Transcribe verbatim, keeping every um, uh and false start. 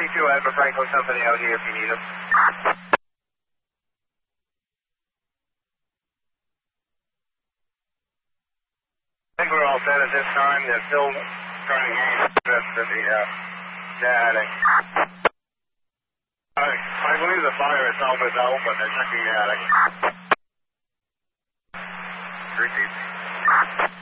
C two, I have a Franco Company out here if you need them. I think we're all set at this time. They're still trying to gain access to the, uh, the attic. I, I believe the fire itself is out, but they're checking the attic. Repeat.